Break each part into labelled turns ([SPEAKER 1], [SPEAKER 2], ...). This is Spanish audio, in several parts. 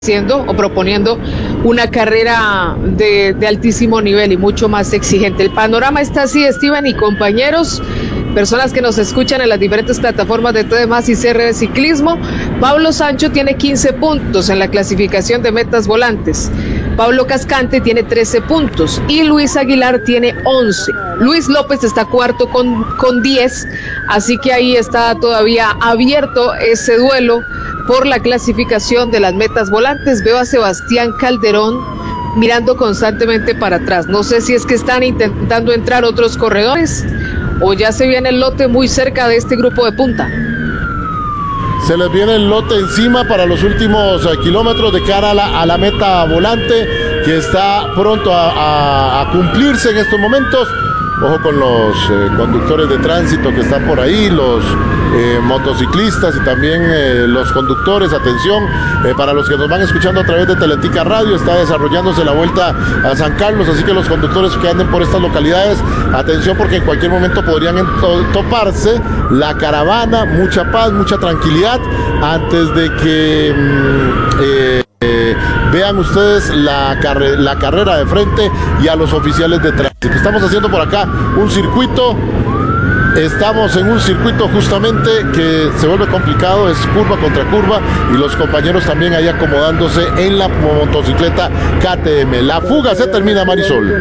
[SPEAKER 1] haciendo o proponiendo una carrera de altísimo nivel y mucho más exigente. El panorama está así, Steven y compañeros, personas que nos escuchan en las diferentes plataformas de TDMás y CR de Ciclismo. Pablo Sancho tiene 15 puntos en la clasificación de metas volantes. Pablo Cascante tiene 13 puntos y Luis Aguilar tiene 11. Luis López está cuarto con 10, así que ahí está todavía abierto ese duelo por la clasificación de las metas volantes. Veo a Sebastián Calderón mirando constantemente para atrás. No sé si es que están intentando entrar otros corredores o ya se viene el lote muy cerca de este grupo de punta.
[SPEAKER 2] Se les viene el lote encima para los últimos kilómetros de cara a la meta volante, que está pronto a cumplirse en estos momentos. Ojo con los conductores de tránsito que están por ahí, los motociclistas y también los conductores. Atención, para los que nos van escuchando a través de Teletica Radio, está desarrollándose la vuelta a San Carlos, así que los conductores que anden por estas localidades, atención, porque en cualquier momento podrían toparse la caravana. Mucha paz, mucha tranquilidad antes de que vean ustedes la carrera de frente y a los oficiales de tránsito. Estamos haciendo por acá un circuito. Estamos en un circuito justamente que se vuelve complicado, es curva contra curva, y los compañeros también ahí acomodándose en la motocicleta KTM. La fuga se termina, Marisol.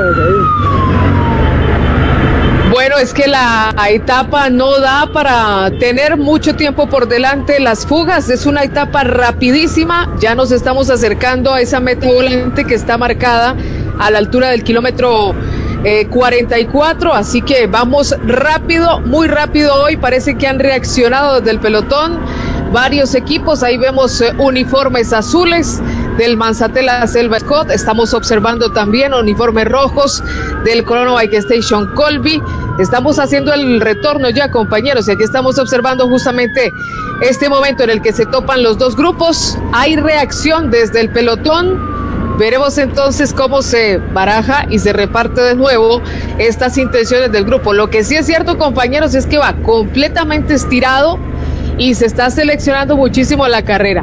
[SPEAKER 1] Bueno, es que la etapa no da para tener mucho tiempo por delante. Las fugas es una etapa rapidísima. Ya nos estamos acercando a esa meta volante que está marcada a la altura del kilómetro 44, así que vamos rápido, muy rápido hoy. Parece que han reaccionado desde el pelotón varios equipos. Ahí vemos uniformes azules del Manzatela Selva Scott. Estamos observando también uniformes rojos del Corona Bike Station Colby. Estamos haciendo el retorno ya, compañeros, y aquí estamos observando justamente este momento en el que se topan los dos grupos. Hay reacción desde el pelotón. Veremos entonces cómo se baraja y se reparte de nuevo estas intenciones del grupo. Lo que sí es cierto, compañeros, es que va completamente estirado y se está seleccionando muchísimo la carrera.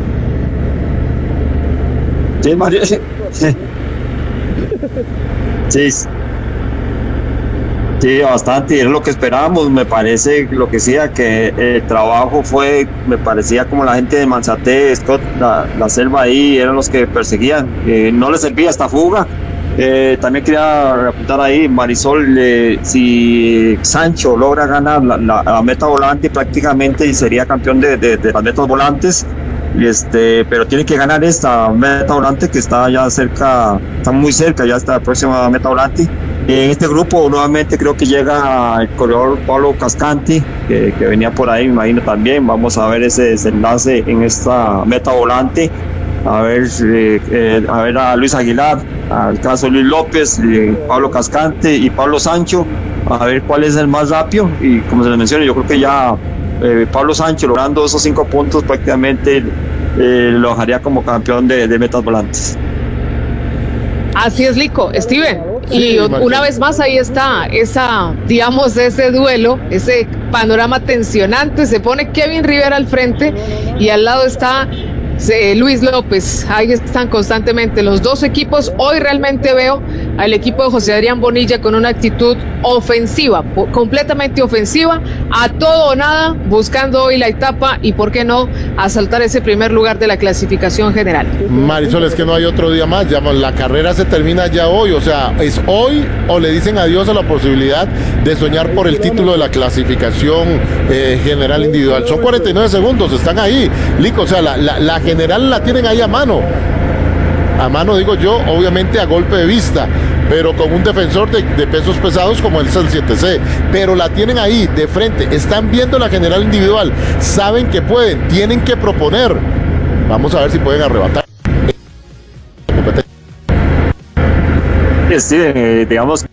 [SPEAKER 3] Sí, Mario. Sí, bastante, es lo que esperábamos. Me parece lo que decía, que el trabajo fue, me parecía como la gente de Manzate, Scott, la selva ahí, eran los que perseguían, no les servía esta fuga. También quería apuntar ahí, Marisol, si Sancho logra ganar la meta volante, prácticamente sería campeón de las metas volantes. Pero tiene que ganar esta meta volante que está ya cerca, está muy cerca ya esta la próxima meta volante. En este grupo nuevamente creo que llega el corredor Pablo Cascanti, que venía por ahí, me imagino también. Vamos a ver ese desenlace en esta meta volante, a ver a Luis Aguilar, al caso Luis López, Pablo Cascante y Pablo Sancho, a ver cuál es el más rápido. Y como se les menciona, yo creo que ya Pablo Sancho, logrando esos 5 puntos, prácticamente lo dejaría como campeón de metas volantes.
[SPEAKER 1] Así es, Lico. Steven, y una vez más ahí está ese duelo, ese panorama tensionante. Se pone Kevin Rivera al frente y al lado está Luis López. Ahí están constantemente los dos equipos. Hoy realmente veo al equipo de José Adrián Bonilla con una actitud ofensiva, completamente ofensiva, a todo o nada, buscando hoy la etapa y por qué no asaltar ese primer lugar de la clasificación general.
[SPEAKER 2] Marisol, es que no hay otro día más, ya la carrera se termina ya hoy, o sea, es hoy o le dicen adiós a la posibilidad de soñar por el título de la clasificación general individual. Son 49 segundos, están ahí, Lico, o sea, la general la tienen ahí a mano digo yo, obviamente a golpe de vista, pero con un defensor de pesos pesados como el 7C, pero la tienen ahí de frente, están viendo la general individual, saben que pueden, tienen que proponer. Vamos a ver si pueden arrebatar.
[SPEAKER 3] Sí, digamos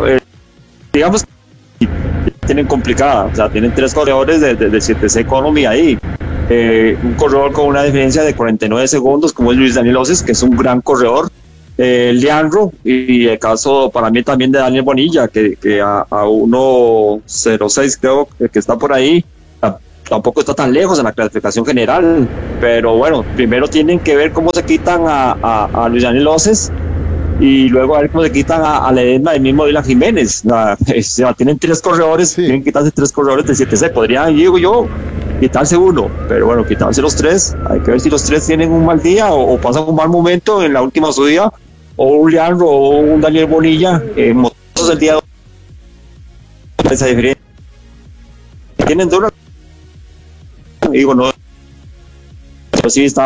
[SPEAKER 3] que tienen complicada, o sea, tienen 3 corredores de 7C Economy ahí. Un corredor con una diferencia de 49 segundos como es Luis Daniel Oces, que es un gran corredor, Leandro, y el caso para mí también de Daniel Bonilla, que a 1.06 creo que está por ahí, tampoco está tan lejos en la clasificación general, pero bueno, primero tienen que ver cómo se quitan a Luis Daniel Oces y luego a ver cómo se quitan a Ledesma del mismo Dylan Jiménez. Tienen 3 corredores, sí. Tienen que quitarse 3 corredores de 7C, podrían, digo yo, quitarse uno, pero bueno, quitarse los 3, hay que ver si los 3 tienen un mal día o pasan un mal momento en la última subida, o un Leandro o un Daniel Bonilla, motos el día de hoy, esa diferencia. Tienen duro, digo, no, pero sí está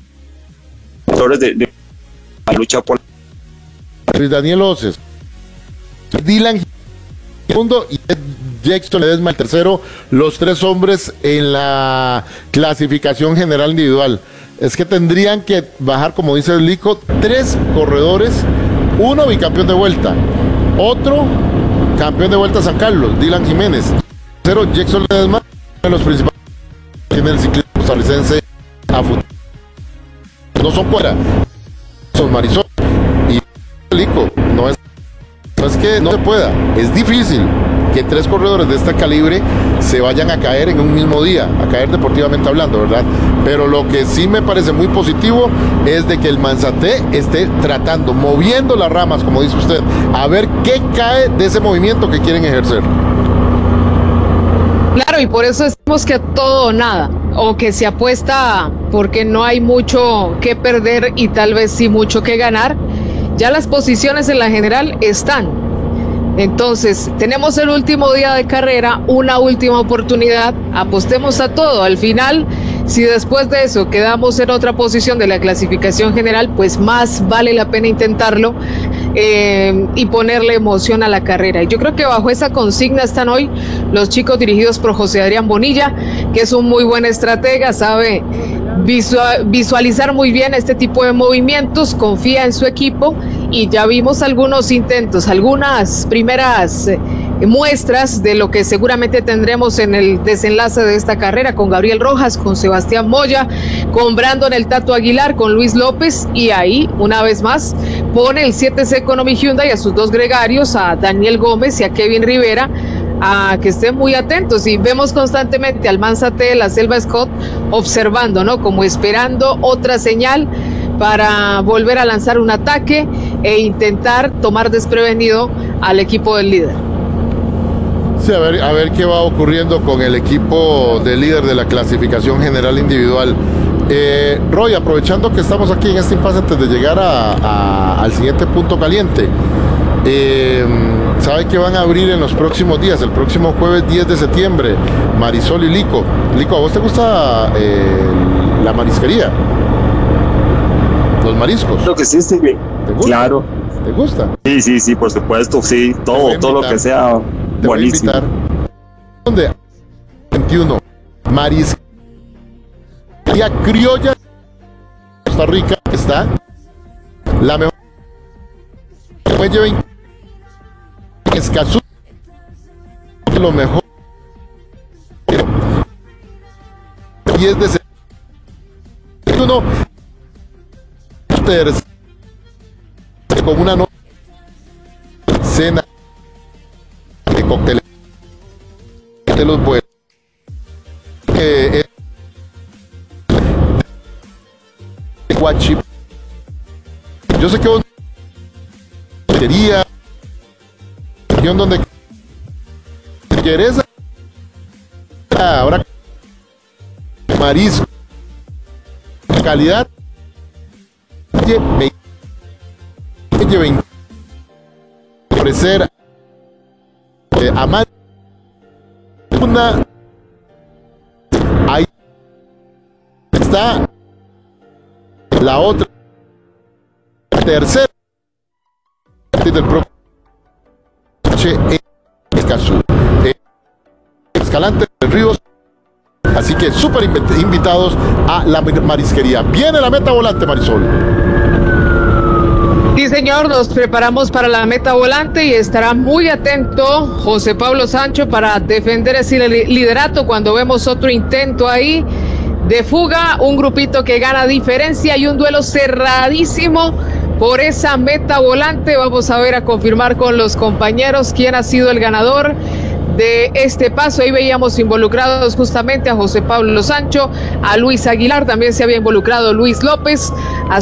[SPEAKER 3] de la lucha por
[SPEAKER 2] Luis Daniel Oces, Dylan segundo y Jackson Ledesma el tercero, los 3 hombres en la clasificación general individual. Es que tendrían que bajar, como dice el Lico, 3 corredores, uno bicampeón de vuelta, otro campeón de vuelta San Carlos, Dylan Jiménez, tercero Jackson Ledesma, en los principales en el ciclismo costarricense a futuro. No son fuera, son Marisol y Lico, no es que no se pueda, es difícil que 3 corredores de este calibre se vayan a caer en un mismo día, a caer deportivamente hablando, ¿verdad? Pero lo que sí me parece muy positivo es de que el Manzanté esté tratando, moviendo las ramas, como dice usted, a ver qué cae de ese movimiento que quieren ejercer.
[SPEAKER 1] Claro, y por eso decimos que todo o nada, o que se apuesta porque no hay mucho que perder y tal vez sí mucho que ganar. Ya las posiciones en la general están. Entonces, tenemos el último día de carrera, una última oportunidad, apostemos a todo. Al final, si después de eso quedamos en otra posición de la clasificación general, pues más vale la pena intentarlo y ponerle emoción a la carrera. Y yo creo que bajo esa consigna están hoy los chicos dirigidos por José Adrián Bonilla, que es un muy buen estratega, sabe visualizar muy bien este tipo de movimientos, confía en su equipo y ya vimos algunos intentos, algunas primeras muestras de lo que seguramente tendremos en el desenlace de esta carrera con Gabriel Rojas, con Sebastián Moya, con Brandon el Tato Aguilar, con Luis López y ahí una vez más pone el 7C Economy Hyundai a sus 2 gregarios, a Daniel Gómez y a Kevin Rivera, a que estén muy atentos y vemos constantemente al Manzanté de la Selva Scott observando, ¿no? Como esperando otra señal para volver a lanzar un ataque e intentar tomar desprevenido al equipo del líder.
[SPEAKER 2] Sí, a ver qué va ocurriendo con el equipo del líder de la clasificación general individual. Roy, aprovechando que estamos aquí en este impasse antes de llegar al siguiente punto caliente, sabe que van a abrir en los próximos días, el próximo jueves 10 de septiembre, Marisol y Lico. Lico, ¿a vos te gusta la marisquería? Los mariscos.
[SPEAKER 3] Creo que sí, sí.
[SPEAKER 2] ¿Te gusta?
[SPEAKER 3] Claro.
[SPEAKER 2] ¿Te gusta?
[SPEAKER 3] Sí, por supuesto, sí. Todo lo que sea buenísimo.
[SPEAKER 2] ¿Dónde? 21. Marisquería criolla Costa Rica está la mejor. Muelle 20 Escazú, lo mejor 10 de septiembre, con una cena de cócteles de los buenos, guachi. Yo sé que vos quería donde quieres ahora marisco calidad ofrecer a más una ahí está la otra tercera del propio Escazú, Escalante de Ríos, así que súper invitados a la marisquería. Viene la meta volante, Marisol.
[SPEAKER 1] Sí, señor, nos preparamos para la meta volante y estará muy atento José Pablo Sancho para defender ese liderato cuando vemos otro intento ahí de fuga, un grupito que gana diferencia y un duelo cerradísimo por esa meta volante. Vamos a ver, a confirmar con los compañeros quién ha sido el ganador de este paso. Ahí veíamos involucrados justamente a José Pablo Sancho, a Luis Aguilar, también se había involucrado Luis López.